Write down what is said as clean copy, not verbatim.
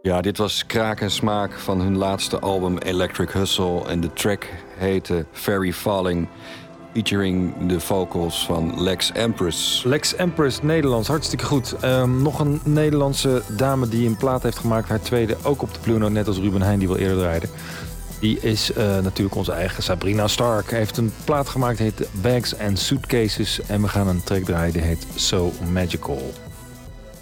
Ja, dit was kraak en smaak van hun laatste album Electric Hustle. En de track heette Fairy Falling, featuring de vocals van Lex Empress. Lex Empress, Nederlands, hartstikke goed. Nog een Nederlandse dame die een plaat heeft gemaakt. Haar tweede ook op de Blue Note, net als Ruben Heijn, die wel eerder draaide. Die is natuurlijk onze eigen Sabrina Stark. Heeft een plaat gemaakt, die heet Bags and Suitcases. En we gaan een track draaien, die heet So Magical.